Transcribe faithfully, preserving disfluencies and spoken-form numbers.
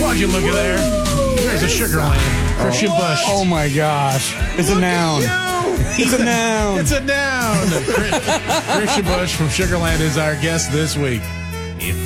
Why'd you look at there? There's a Sugarland. Christian Bush. Oh my gosh. It's a noun. It's a noun. It's a noun. Christian Bush from Sugarland is our guest this week.